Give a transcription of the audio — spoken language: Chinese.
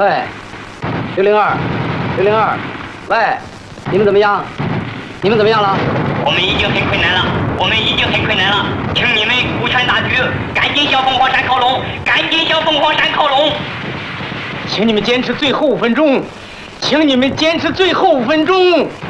喂，602，喂，你们怎么样？你们怎么样了？ 我们已经很困难了，请你们顾全大局，赶紧向凤凰山靠拢， 请你们坚持最后5分钟，请你们坚持最后5分钟。